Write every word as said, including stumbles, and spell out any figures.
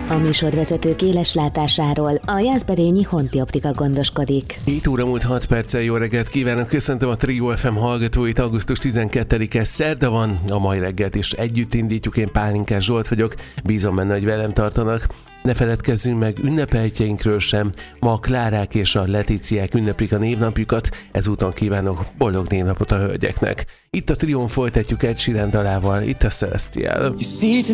A műsorvezetők éles látásáról a Jászberényi Honti Optika gondoskodik. hét óra múlt hat perccel, jó reggelt kívánok, köszöntöm a Trio ef em hallgatóit, augusztus tizenkettedike szerda van, a mai reggelt is együtt indítjuk, én Pálinkás Zsolt vagyok, bízom benne, hogy velem tartanak. Ne feledkezzünk meg ünnepeltjeinkről sem, ma a Klárák és a Letíciák ünneplik a névnapjukat, ezúton kívánok boldog névnapot a hölgyeknek. Itt a Trión folytatjuk Ed Sheeran dalával, itt a Celestial.